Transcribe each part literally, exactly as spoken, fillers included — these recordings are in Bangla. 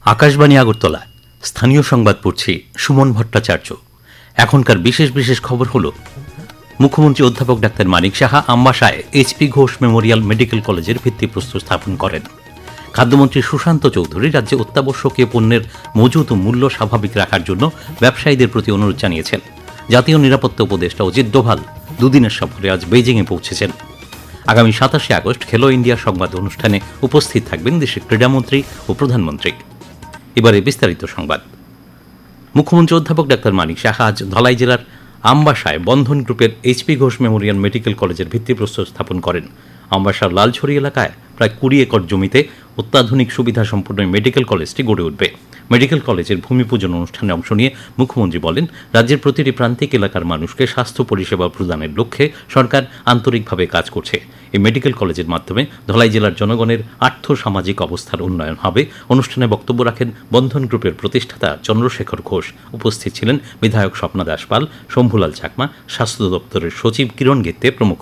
আকাশবাণী আগরতলা স্থানীয় সংবাদ পড়ছি সুমন ভট্টাচার্য। এখনকার বিশেষ বিশেষ খবর হল, মুখ্যমন্ত্রী অধ্যাপক doctor Manik Saha আমবাসায় HP Ghosh Memorial medical কলেজের ভিত্তিপ্রস্তর স্থাপন করেন। খাদ্যমন্ত্রী সুশান্ত চৌধুরী রাজ্যে অত্যাবশ্যকীয় পণ্যের মজুত ও মূল্য স্বাভাবিক রাখার জন্য ব্যবসায়ীদের প্রতি অনুরোধ জানিয়েছেন। জাতীয় নিরাপত্তা উপদেষ্টা অজিত ডোভাল দুদিনের সফরে আজ বেইজিংয়ে পৌঁছেছেন। আগামী সাতাশে আগস্ট খেলো ইন্ডিয়া সংবাদ অনুষ্ঠানে উপস্থিত থাকবেন দেশের ক্রীড়ামন্ত্রী ও প্রধানমন্ত্রী। এবারে বিস্তারিত সংবাদ। মুখ্যমন্ত্রী অধ্যাপক ডাক্তার মানিক সাহা আজ ধলাই জেলার আমবাসায় বন্ধন গ্রুপের এইচপি ঘোষ মেমোরিয়াল মেডিকেল কলেজের ভিত্তিপ্রস্তর স্থাপন করেন। আমবাসার লালছড়ি এলাকায় প্রায় কুড়ি একর জমিতে অত্যাধুনিক সুবিধা সম্পন্ন মেডিকেল কলেজটি গড়ে উঠবে। মেডিকেল কলেজের ভূমি পূজন অনুষ্ঠানে অংশ নিয়ে মুখ্যমন্ত্রী বলেন, রাজ্যের প্রতিটি প্রান্তিক এলাকার মানুষকে স্বাস্থ্য পরিষেবা প্রদানের লক্ষ্যে সরকার আন্তরিকভাবে কাজ করছে। এই মেডিকেল কলেজের মাধ্যমে ধলাই জেলার জনগণের আর্থ সামাজিক অবস্থার উন্নয়ন হবে। অনুষ্ঠানে বক্তব্য রাখেন বন্ধন গ্রুপের প্রতিষ্ঠাতা চন্দ্রশেখর ঘোষ। উপস্থিত ছিলেন বিধায়ক স্বপ্না দাস পাল, শম্ভুলাল চাকমা, স্বাস্থ্য দপ্তরের সচিব কিরণ গেত্তে প্রমুখ।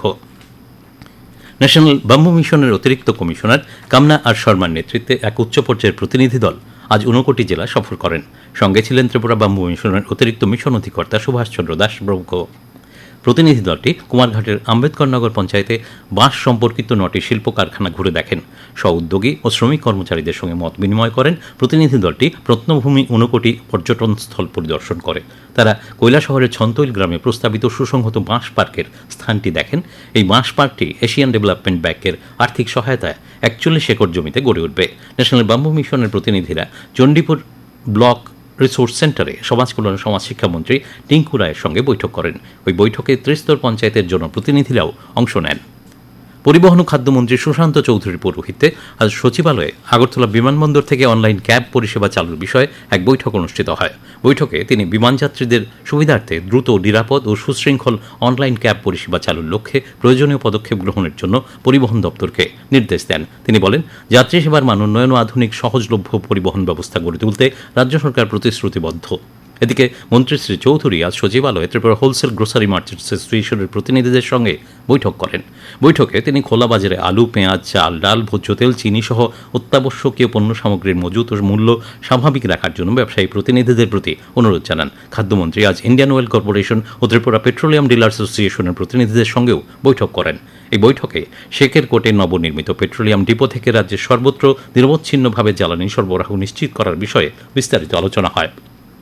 ন্যাশনাল বাম্বু মিশনের অতিরিক্ত কমিশনার কামনা আর শর্মার নেতৃত্বে এক উচ্চ পর্যায়ের প্রতিনিধি দল আজ ঊনকোটি জেলা সফর করেন। সঙ্গে ছিলেন ত্রিপুরা বাম্বু মিশনের অতিরিক্ত মিশন অধিকর্তা সুভাষচন্দ্র দাস প্রমুখ। প্রতিনিধি দলটি কুমারঘাটের আম্বেদকরনগর পঞ্চায়েতে বাঁশ সম্পর্কিত নটি শিল্প কারখানা ঘুরে দেখেন। স্ব উদ্যোগী ও শ্রমিক কর্মচারীদের সঙ্গে মত বিনিময় করেন। প্রতিনিধি দলটি প্রত্নভূমি ঊনকোটি পর্যটন স্থল পরিদর্শন করে। তারা কৈলাসহরের ছন্তৈল গ্রামে প্রস্তাবিত সুসংহত বাঁশ পার্কের স্থানটি দেখেন। এই বাঁশ পার্কটি এশিয়ান ডেভেলপমেন্ট ব্যাংকের আর্থিক সহায়তায় একচল্লিশ একর জমিতে গড়ে উঠবে। ন্যাশনাল বাম্বু মিশনের প্রতিনিধিরা চণ্ডীপুর ব্লক রিসোর্স সেন্টারে সমাজ কল্যাণ সমাজ শিক্ষামন্ত্রী টিঙ্কু রায়ের সঙ্গে বৈঠক করেন। ওই বৈঠকে ত্রিস্তর পঞ্চায়েতের জনপ্রতিনিধিরাও অংশ নেন। পরিবহন ও খাদ্যমন্ত্রী সুশান্ত চৌধুরীর পৌরোহিত্যে আজ সচিবালয়ে আগরতলা বিমানবন্দর থেকে অনলাইন ক্যাব পরিষেবা চালুর বিষয়ে এক বৈঠক অনুষ্ঠিত হয়। বৈঠকে তিনি বিমানযাত্রীদের সুবিধার্থে দ্রুত, নিরাপদ ও সুশৃঙ্খল অনলাইন ক্যাব পরিষেবা চালুর লক্ষ্যে প্রয়োজনীয় পদক্ষেপ গ্রহণের জন্য পরিবহন দপ্তরকে নির্দেশ দেন। তিনি বলেন, যাত্রী সেবার মান উন্নয়ন ও আধুনিক সহজলভ্য পরিবহন ব্যবস্থা গড়ে তুলতে রাজ্য সরকার প্রতিশ্রুতিবদ্ধ। এদিকে মন্ত্রী শ্রী চৌধুরী আজ সচিবালয়ে ত্রিপুরা হোলসেল গ্রোসারি মার্চেন্টস অ্যাসোসিয়েশনের প্রতিনিধিদের সঙ্গে বৈঠক করেন। বৈঠকে তিনি খোলা বাজারে আলু, পেঁয়াজ, চাল, ডাল, ভোজ্য তেল, চিনি সহ অত্যাবশ্যকীয় পণ্য সামগ্রীর মজুত ও মূল্য স্বাভাবিক রাখার জন্য ব্যবসায়ী প্রতিনিধিদের প্রতি অনুরোধ জানান। খাদ্যমন্ত্রী আজ ইন্ডিয়ান অয়েল কর্পোরেশন ও ত্রিপুরা পেট্রোলিয়াম ডিলার্স অ্যাসোসিয়েশনের প্রতিনিধিদের সঙ্গেও বৈঠক করেন। এই বৈঠকে শেখের কোটে নবনির্মিত পেট্রোলিয়াম ডিপো থেকে রাজ্যের সর্বত্র নিরবচ্ছিন্নভাবে জ্বালানি সরবরাহ নিশ্চিত করার বিষয়ে বিস্তারিত আলোচনা হয়।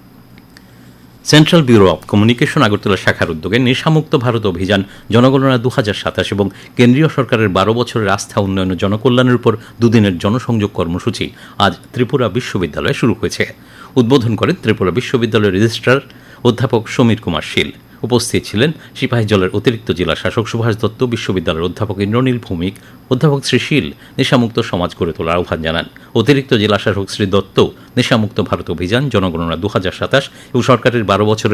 Central bureau of communication Agartala শাখার উদ্যোগে নেশামুক্ত ভারত অভিযান জনগণনা দু হাজার সাতাশ এবং কেন্দ্রীয় সরকারের বারো বছরের আস্থা উন্নয়ন ও জনকল্যাণের উপর দুদিনের জনসংযোগ কর্মসূচি আজ ত্রিপুরা বিশ্ববিদ্যালয়ে শুরু হয়েছে। উদ্বোধন করেন ত্রিপুরা বিশ্ববিদ্যালয়ের রেজিস্ট্রার অধ্যাপক সমীর কুমার শীল। উপস্থিত ছিলেন সিপাহীজলের অতিরিক্ত জেলা শাসক সুভাষ দত্ত, বিশ্ববিদ্যালয়ের অধ্যাপক ইন্দ্রনীল ভৌমিক। অধ্যাপক শ্রী শীল নেশামুক্ত সমাজ গড়ে তোলার আহ্বান জানান। অতিরিক্ত জেলা শাসক শ্রী দত্ত নেশামুক্ত ভারত অভিযান জনগণনা দু হাজার সাতাশ এবং সরকারের বারো বছরের